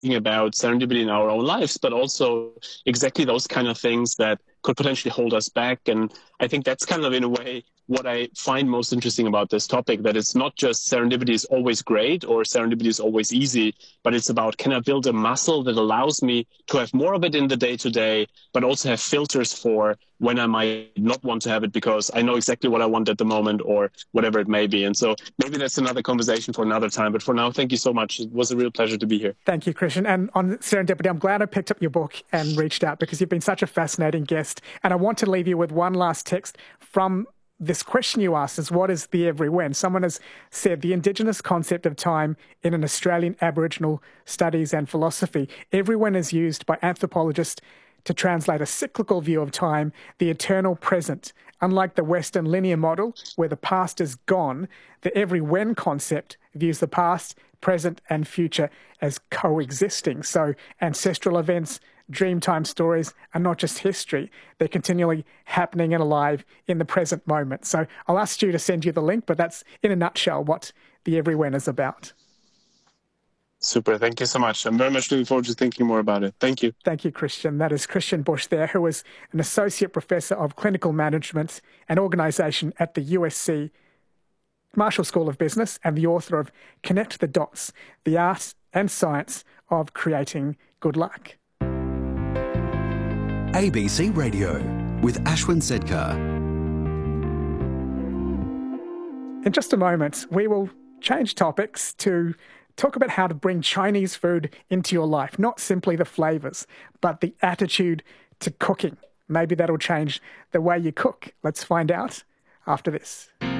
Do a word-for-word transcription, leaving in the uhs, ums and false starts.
about serendipity in our own lives, but also exactly those kind of things that could potentially hold us back. And I think that's kind of, in a way, what I find most interesting about this topic, that it's not just serendipity is always great or serendipity is always easy, but it's about, can I build a muscle that allows me to have more of it in the day-to-day, but also have filters for when I might not want to have it because I know exactly what I want at the moment or whatever it may be. And so maybe that's another conversation for another time. But for now, thank you so much. It was a real pleasure to be here. Thank you, Christian. And on serendipity, I'm glad I picked up your book and reached out because you've been such a fascinating guest. And I want to leave you with one last text from this question you asked is, what is the every when? Someone has said the Indigenous concept of time in an Australian Aboriginal studies and philosophy. Every when is used by anthropologists to translate a cyclical view of time, the eternal present. Unlike the Western linear model, where the past is gone, the every when concept views the past, present and future as coexisting. So ancestral events, Dreamtime stories are not just history, they're continually happening and alive in the present moment. So I'll ask Stu to send you the link, but that's in a nutshell what the Every When is about. Super. Thank you so much. I'm very much looking forward to thinking more about it. Thank you. Thank you, Christian. That is Christian Busch there, who is an Associate Professor of Clinical Management and Organisation at the U S C Marshall School of Business and the author of Connect the Dots, the Art and Science of Creating Good Luck. A B C Radio with Ashwin Sedkar. In just a moment, we will change topics to talk about how to bring Chinese food into your life, not simply the flavours, but the attitude to cooking. Maybe that'll change the way you cook. Let's find out after this.